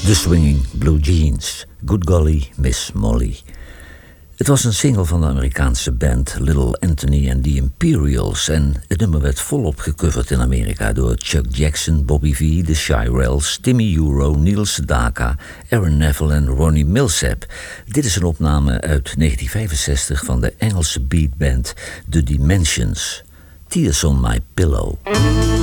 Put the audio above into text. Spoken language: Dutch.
The Swinging Blue Jeans, Good Golly Miss Molly. Het was een single van de Amerikaanse band Little Anthony and the Imperials en het nummer werd volop gecoverd in Amerika door Chuck Jackson, Bobby V, The Shirelles, Timmy Euro, Neil Sedaka, Aaron Neville en Ronnie Milsap. Dit is een opname uit 1965 van de Engelse beatband The Dimensions. Tears on My Pillow.